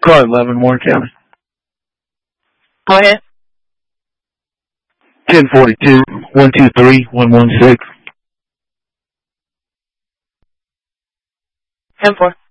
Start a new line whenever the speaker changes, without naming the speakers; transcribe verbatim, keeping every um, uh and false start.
Car eleven, Warren County.
Go ahead.
ten forty-two, one two three, one one six.
ten four.